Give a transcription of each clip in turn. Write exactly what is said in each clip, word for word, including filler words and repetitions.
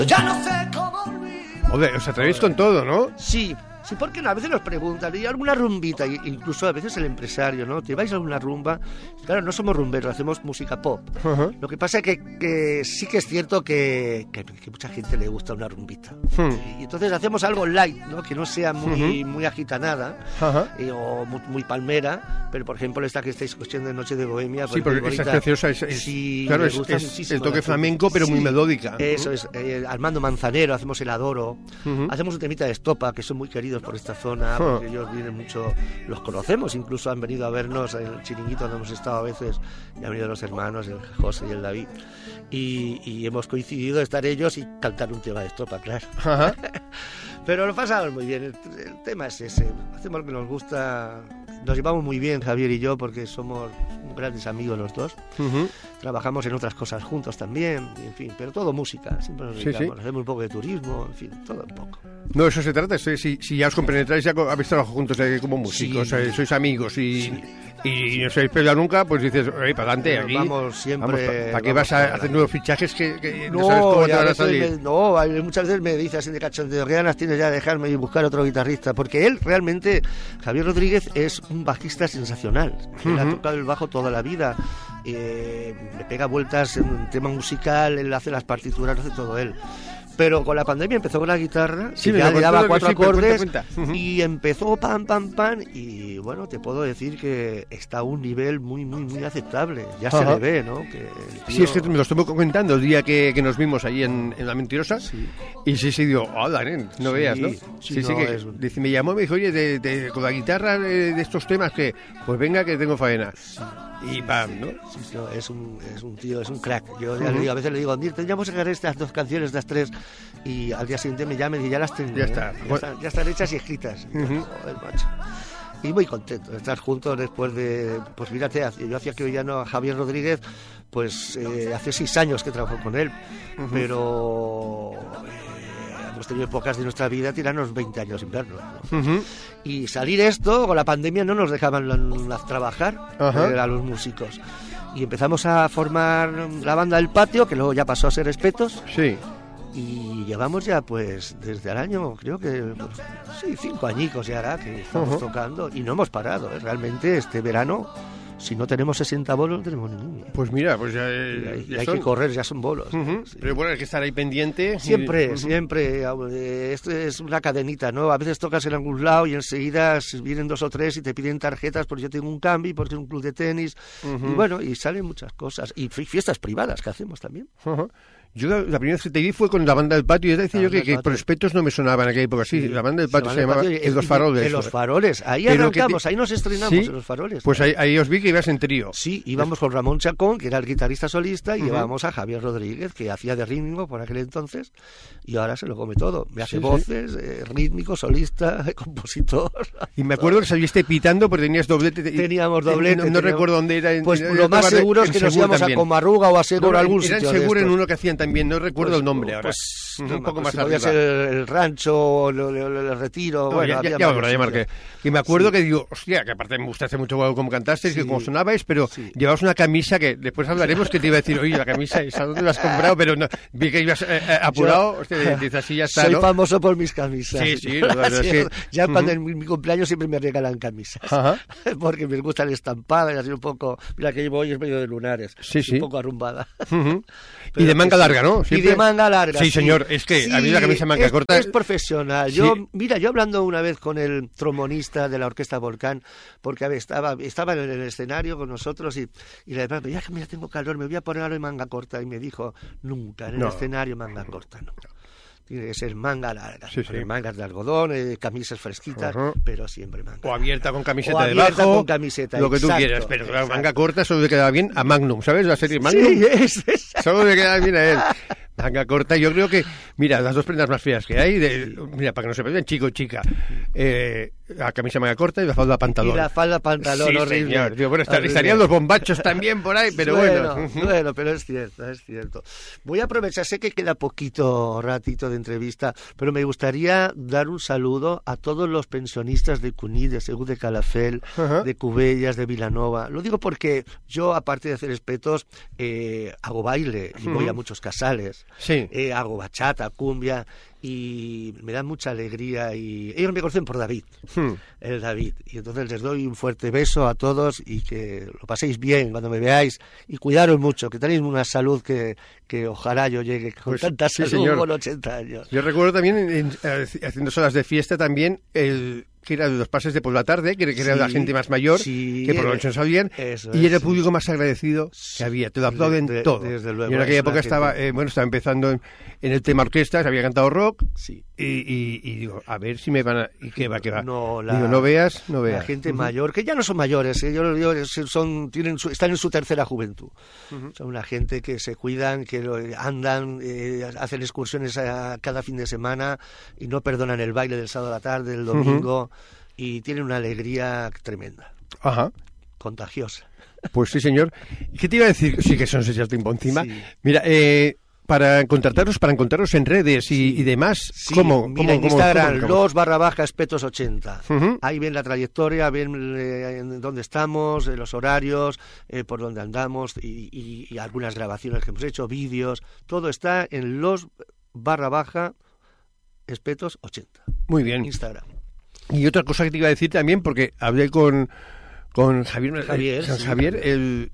Ya no sé cómo olvidar. Joder, os atrevéis con todo, ¿no? Sí. Sí, porque no, a veces nos preguntan, ¿y alguna rumbita? Y incluso a veces el empresario, ¿no? ¿Te vais a alguna rumba? Claro, no somos rumberos, hacemos música pop. Uh-huh. Lo que pasa es que, que sí que es cierto que, que, que mucha gente le gusta una rumbita. Uh-huh. Y entonces hacemos algo light, ¿no? Que no sea muy, uh-huh. muy agitanada uh-huh. eh, o muy, muy palmera. Pero, por ejemplo, esta que estáis escuchando de Noche de Bohemia... Sí, porque esa es preciosa. Es, es, sí, claro, es, es el toque flamenco, pero sí, muy melódica. Eso uh-huh. es. Eh, Armando Manzanero, hacemos El Adoro. Uh-huh. Hacemos un temita de Estopa, que son muy queridos por esta zona, porque ellos vienen mucho, los conocemos, incluso han venido a vernos en el chiringuito donde hemos estado a veces, y han venido los hermanos, el José y el David, y, y hemos coincidido estar ellos y cantar un tema de Estopa, claro. Uh-huh. Pero lo pasamos muy bien, el, el tema es ese, hacemos lo que nos gusta, nos llevamos muy bien Javier y yo porque somos grandes amigos los dos. Uh-huh. Trabajamos en otras cosas juntos también, en fin, pero todo música, siempre nos dedicamos, sí, sí. hacemos un poco de turismo, en fin, todo un poco. No, eso se trata, si, si ya os compenetráis, ya habéis trabajado juntos eh, como músicos, sí. eh, sois amigos y, sí. y, y no os habéis peleado nunca, pues dices, oye, para adelante, aquí, vamos siempre... ¿Para pa qué vas a hacer nuevos fichajes que, que no, no sabes cómo te van a salir? Me, no, muchas veces me dice así de cachondeo, ¿qué ganas tienes ya de dejarme y buscar otro guitarrista? Porque él realmente, Javier Rodríguez, es un bajista sensacional, él uh-huh. ha tocado el bajo toda la vida, eh, le pega vueltas en un tema musical, él hace las partituras, hace todo él. Pero con la pandemia empezó con la guitarra, sí, ya le daba cuatro sí, acordes cuenta, cuenta. Uh-huh. y empezó pam, pam, pam, y bueno, te puedo decir que está a un nivel muy, muy, muy aceptable. Ya uh-huh. se le ve, ¿no? Que tío... Sí, es que me lo estuve comentando el día que, que nos vimos ahí en, en La Mentirosa, sí. y sí, sí, digo, hola, nen, no sí, veas, ¿no? Sí, sí, sí, no, que es... dice, me llamó y me dijo, oye, de, de, con la guitarra de, de estos temas, que pues venga que tengo faena. Sí. Y pam, ¿no? Sí, sí, no, es un, es un tío, es un crack. Yo ya uh-huh. le digo, a veces le digo, tendríamos que sacar estas dos canciones, estas tres, y al día siguiente me llama y ya las tengo. Ya, ¿eh? está. Ya, bueno. están, ya están hechas y escritas. Uh-huh. Joder, macho. Y muy contento de estar juntos después de, pues mírate, yo hacía que oía a Javier Rodríguez, pues eh, hace seis años que trabajo con él, uh-huh. pero... hemos tenido épocas de nuestra vida tirarnos veinte años sin vernos, ¿no? Uh-huh. Y salir esto, con la pandemia no nos dejaban la, la, trabajar uh-huh. eh, a los músicos. Y empezamos a formar la banda del patio, que luego ya pasó a ser Espetos. Sí. Y llevamos ya, pues, desde el año, creo que, pues, sí, cinco añicos ya hará que estamos uh-huh. tocando. Y no hemos parado, ¿eh? Realmente este verano... Si no tenemos sesenta bolos, no tenemos ninguno. Pues mira, pues ya, y hay, ya hay son... que correr, ya son bolos. Uh-huh. Sí. Pero bueno, hay que estar ahí pendiente. Siempre, y... uh-huh. siempre. Eh, esto es una cadenita, ¿no? A veces tocas en algún lado y enseguida vienen dos o tres y te piden tarjetas porque yo tengo un cambio, porque es un club de tenis. Uh-huh. Y bueno, y salen muchas cosas. Y fiestas privadas que hacemos también. Uh-huh. Yo la, la primera vez que te vi fue con la banda del patio, y es decir, yo que, que prospectos no me sonaban en aquella época. Sí, sí, la banda del patio se llamaba En los Faroles. En los Faroles, ahí Pero arrancamos, te... ahí nos estrenamos, ¿sí? En los Faroles. Pues ahí, ahí os vi que ibas en trío. Sí, íbamos con Ramón Chacón, que era el guitarrista solista, y uh-huh. llevábamos a Javier Rodríguez, que hacía de rítmico por aquel entonces, y ahora se lo come todo. Me hace sí, voces, sí. Eh, rítmico, solista, compositor. Y me acuerdo que saliste pitando porque tenías doblete. Teníamos doblete. No, no teníamos... recuerdo dónde era. En, pues en, lo más seguro es que nos íbamos también. a Comarruga o a Seguro, no, algún sitio. Eran seguro en uno que hacían también, no recuerdo el nombre ahora. Pues, uh-huh. un poco pues más si arriba. Podía ser el rancho, el, el, el retiro. No, bueno, ya, ya, ya, ya marqué. Y me acuerdo sí. que digo, hostia, que aparte me gusta hace mucho como cantasteis, sí. que como sonabais, pero sí. llevabas una camisa que después hablaremos que te iba a decir, oye, la camisa, ¿esa dónde la has comprado? Pero no, vi que ibas eh, eh, apurado, Yo, hostia, dices así ya está, Soy ¿no? famoso por mis camisas. Sí, sí. No, no, sí sí. Ya uh-huh. cuando en mi, mi cumpleaños siempre me regalan camisas. Uh-huh. Porque me gustan estampadas, así un poco, mira que llevo hoy es medio de lunares, sí, sí. un poco arrumbada. Uh-huh. Y de manga larga, ¿no? Siempre... Y de manga larga. Sí, señor, es que sí, a mí la camisa manga es, corta es profesional. Yo, sí. Mira, yo hablando una vez con el trombonista de la Orquesta Volcán, porque a ver, estaba, estaba en el escenario con nosotros y, y le dije, ya que mira, tengo calor, me voy a poner algo en manga corta. Y me dijo, nunca, en el no. escenario manga corta, no. Tiene que ser manga larga, sí, sí. mangas de algodón, eh, camisas fresquitas, uh-huh. pero siempre manga. O abierta con camiseta o debajo, abierta con camiseta, lo que exacto, tú quieras, pero claro, manga corta solo le queda bien a Magnum, ¿sabes? La serie Magnum. Sí, es, es. Solo le queda bien a él. Manga corta, yo creo que, mira, las dos prendas más feas que hay, de, mira, para que no se vean chico y chica, eh, la camisa manga corta y la falda pantalón. Y la falda pantalón, sí, horrible. Señor. Digo, bueno, horrible. estarían los bombachos también por ahí, pero bueno. Bueno, bueno, pero es cierto, es cierto. Voy a aprovechar, sé que queda poquito ratito de entrevista, pero me gustaría dar un saludo a todos los pensionistas de Cuní, de Segur de Calafell, uh-huh. de Cubellas, de Vilanova. Lo digo porque yo, aparte de hacer espetos, eh, hago baile y uh-huh. voy a muchos casales. Sí. Eh, hago bachata, cumbia, y me da mucha alegría. Y ellos me conocen por David, hmm. el David. Y entonces les doy un fuerte beso a todos y que lo paséis bien cuando me veáis. Y cuidaros mucho, que tenéis una salud que, que ojalá yo llegue con pues, tanta salud sí, con ochenta años. Yo recuerdo también, en, en, haciendo salas de fiesta también, el... que era de los pases de por la tarde, que, que era sí, la gente más mayor, sí, que por lo menos no sabían, eso y era el público sí. más agradecido que había, te lo aplauden de, de, todo. Desde luego, y en aquella época estaba, eh, bueno, estaba empezando en, en el tema orquestas, había cantado rock, sí. y, y, y digo, a ver si me van a... ¿Y qué va, qué va? No, la, digo, no veas, no veas. La gente uh-huh. mayor, que ya no son mayores, ¿eh? yo lo digo, son, tienen su, están en su tercera juventud. Uh-huh. Son una gente que se cuidan, que lo, andan, eh, hacen excursiones a, cada fin de semana y no perdonan el baile del sábado a la tarde, del domingo... Uh-huh. Y tienen una alegría tremenda. Ajá. Contagiosa. Pues sí, señor. ¿Qué te iba a decir? Sí, que son seis tiempo encima. Sí. Mira, eh, para contrataros, para encontraros en redes y, sí. y demás, sí. ¿cómo? Mira, ¿cómo, en cómo, Instagram, cómo, los barra baja espetos ochenta. Uh-huh. Ahí ven la trayectoria, ven eh, dónde estamos, eh, los horarios, eh, por dónde andamos y, y, y algunas grabaciones que hemos hecho, vídeos. Todo está en los barra baja espetos ochenta. Muy bien. Instagram. Y otra cosa que te iba a decir también, porque hablé con, con Javier, Javier, con sí. Javier el...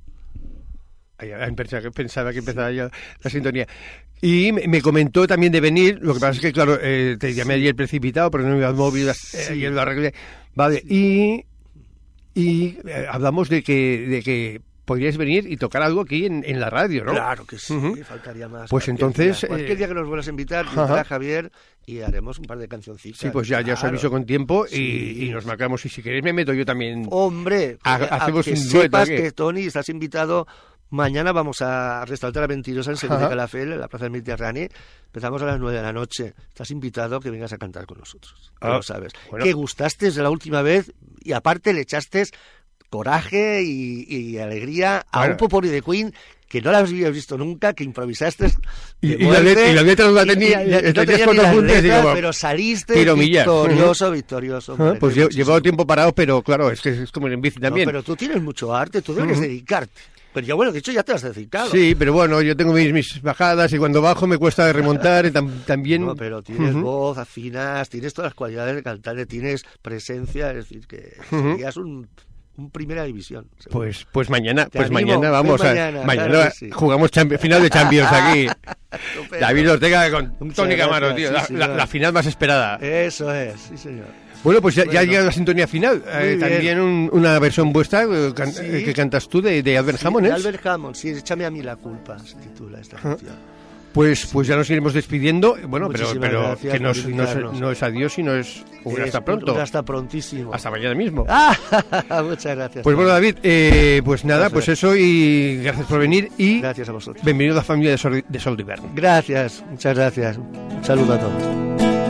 Ay, pensaba que empezaba ya la sintonía. Y me comentó también de venir, lo que pasa es que, claro, eh, te llamé sí. ayer precipitado, porque no me iba al móvil, sí. eh, ayer lo arreglé. Vale, sí. y, y eh, hablamos de que... De que podríais venir y tocar algo aquí en, en la radio, ¿no? Claro que sí, uh-huh. faltaría más. Pues entonces... Día. Cualquier eh... día que nos vuelvas a invitar, vendrá Javier y haremos un par de cancioncitas. Sí, pues ya, claro. ya os aviso con tiempo y, sí. y nos marcamos. Y si queréis me meto yo también. Hombre, ha, hacemos que un sepas dueto, que, Tony, estás invitado. Mañana vamos a Restaurante La Mentirosa en Segur de Calafell, en la Plaza del Mediterráneo. Empezamos a las nueve de la noche. Estás invitado que vengas a cantar con nosotros. Ah, lo sabes. Bueno. Que gustaste de la última vez y aparte le echaste coraje y, y alegría a bueno. un popurrí de Queen que no la habías visto nunca, que improvisaste y, y, la letra, y la letra no la tenía, y, y, no tenía ni las letras, digo, pero saliste victorioso, uh-huh. victorioso. Uh-huh. Pues yo llevo tiempo parado, pero claro, es que es como en bici también. No, pero tú tienes mucho arte, tú debes uh-huh. dedicarte. Pero ya bueno, de hecho ya te has dedicado. Sí, pero bueno, yo tengo mis, mis bajadas y cuando bajo me cuesta remontar y tam, también... No, pero tienes uh-huh. voz, afinas, tienes todas las cualidades de cantante, tienes presencia, es decir, que uh-huh. serías un... un primera división. Seguro. Pues pues mañana, Te pues animo, mañana vamos mañana, a mañana claro sí. jugamos champi- final de Champions aquí. David Ortega con Tony Camaro, tío, sí, la, la, la final más esperada. Eso es, sí señor. Bueno, pues ya, bueno. ya llega la sintonía final. Eh, también un, una versión vuestra eh, can, sí. eh, que cantas tú de, de Albert sí, Hammond, ¿eh? De Albert Hammond, sí, échame a mí la culpa, se titula esta canción. Pues, pues ya nos iremos despidiendo. Bueno, pero, pero que no, no, es, no es adiós, sino es un hasta pronto. Un hasta prontísimo. Hasta mañana mismo. Muchas gracias. Pues bueno, David, eh, pues nada, pues eso y gracias por venir y gracias a vosotros. Bienvenido a la familia de Sol, de Sol de Invierno. Gracias, muchas gracias. Un saludo a todos.